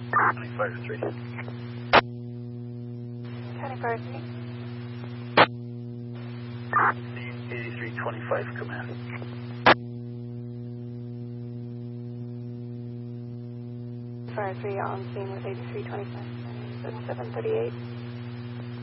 County Fire 3. County Fire 3. 8325, command. Fire 3 on scene with 8325. That's 738.